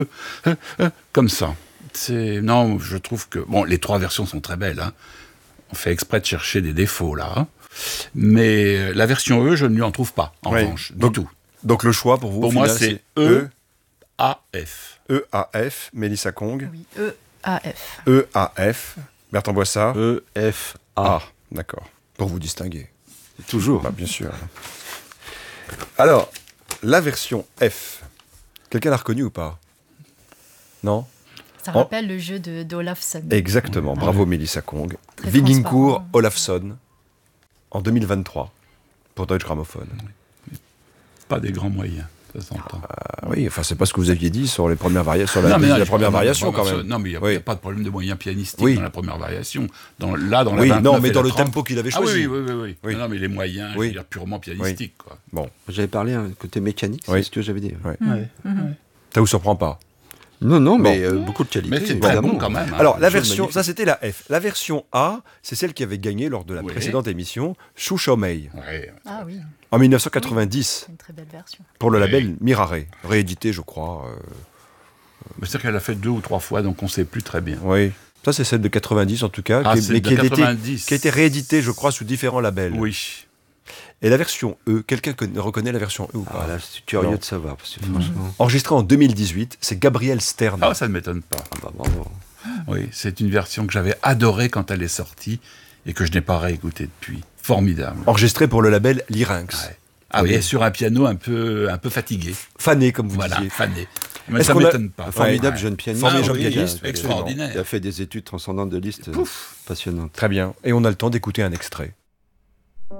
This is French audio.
Comme ça. Non, je trouve que... Bon, les 3 versions sont très belles. Hein. On fait exprès de chercher des défauts, là. Hein. Mais la version E, je ne lui en trouve pas, en revanche, du tout. Donc le choix pour vous, pour moi, c'est E-A-F. E-A-F, Mélissa Kong. Oui, E-A-F. E-A-F, Bertrand Boissard. E-F-A. D'accord. Pour vous distinguer. Toujours. Bien sûr. Alors, la version F, quelqu'un l'a reconnue ou pas? Non? Ça rappelle le jeu d'Olafsson. Exactement, bravo Mélissa Kong. Très Vigingur transparent. Olafsson, en 2023, pour Deutsche Grammophon. Pas des grands moyens, ça s'entend. Oui, enfin, c'est pas ce que vous aviez dit sur les premières variations, sur la première variation, quand même. Non, mais il n'y a pas de problème de moyens pianistiques Oui. dans la première variation. Dans la Oui, 29 non, mais et dans la le 30. tempo qu'il avait Ah choisi. oui. Non, mais les moyens, je veux dire, purement pianistiques, quoi. Bon, J'avais parlé un côté mécanique, Oui. c'est ce que j'avais dit. ouais. Ça vous surprend pas? Non, mais beaucoup de qualité. Mais c'est très évidemment. bon quand même. Hein. Alors, la jeu version, magnifique. ça c'était la F. La version A, c'est celle qui avait gagné lors de la précédente émission, Shushomei, Ouais. Ah oui, en 1990, c'est une très belle version. pour le label Mirare, réédité, je crois. Mais c'est qu'elle a fait 2 ou 3 fois, donc on ne sait plus très bien. Oui. Ça, c'est celle de 90 en tout cas, C'est de 90. qui a été rééditée, je crois, sous différents labels. Oui. Et la version E, quelqu'un reconnaît la version E ou pas? Ah, là, je suis curieux Non. de savoir, parce que franchement... Enregistrée en 2018, c'est Gabriel Stern. Ah, ça ne m'étonne pas. Ah bah bravo. Oui, c'est une version que j'avais adorée quand elle est sortie et que je n'ai pas réécoutée depuis. Formidable. Enregistrée pour le label Lyrinx. Ouais. Ah oui, et sur un piano un peu fatigué. Fané, comme vous Voilà, disiez. fané. Mais Est-ce ça qu'on a- m'étonne pas. Formidable Ouais. jeune pianiste. Formidable Ah jeune oui, pianiste, extraordinaire. Il a fait des études transcendantes de listes passionnantes. Très bien. Et on a le temps d'écouter un extrait.